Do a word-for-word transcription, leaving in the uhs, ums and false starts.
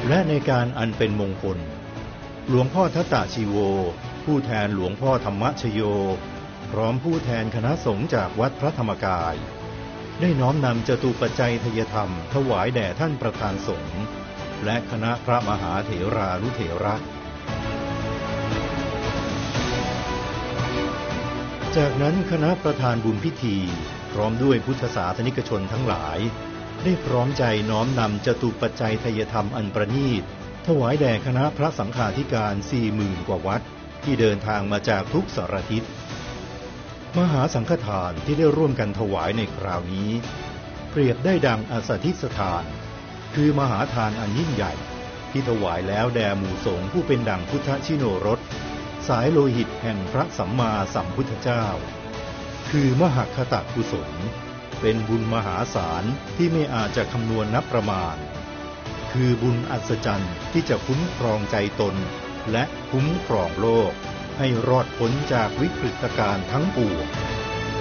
และในการอันเป็นมงคลหลวงพ่อทัตตาชีโวผู้แทนหลวงพ่อธรรมชโยพร้อมผู้แทนคณะสงฆ์จากวัดพระธรรมกายได้น้อมนำจตุปัจจัยทยธรรมถวายแด่ท่านประธานสงฆ์และคณะพระมหาเถรานุเถระจากนั้นคณะประธานบุญพิธีพร้อมด้วยพุทธศาสนิกชนทั้งหลายได้พร้อมใจน้อมนำจตุปัจจัยทยธรรมอันประณีตถวายแด่คณะพระสังฆาธิการสี่หมื่นกว่าวัดที่เดินทางมาจากทุกสารทิศมหาสังฆทานที่ได้ร่วมกันถวายในคราวนี้เปรียบได้ดังอาสาธิสถานคือมหาทานอันยิ่งใหญ่ที่ถวายแล้วแด่หมู่สงฆ์ผู้เป็นดั่งพุทธชิโนรสสายโลหิตแห่งพระสัมมาสัมพุทธเจ้าคือมหคตกุศลเป็นบุญมหาศาลที่ไม่อาจจะคำนวณนับประมาณคือบุญอัศจรรย์ที่จะคุ้มครองใจตนและคุ้มครองโลกให้รอดพ้นจากวิกฤตการณ์ทั้งปวง